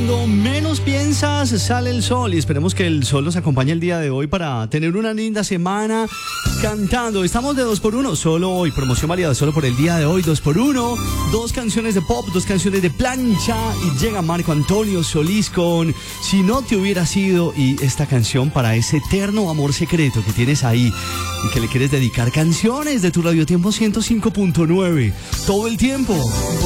Cuando menos piensas sale el sol y esperemos que el sol nos acompañe el día de hoy para tener una linda semana cantando. Estamos de 2x1 solo hoy, promoción variada solo por el día de hoy, 2x1, 2 canciones de pop, 2 canciones de plancha y llega Marco Antonio Solís con Si no te hubiera sido y esta canción para ese eterno amor secreto que tienes ahí y que le quieres dedicar canciones de tu Radio Tiempo 105.9 todo el tiempo.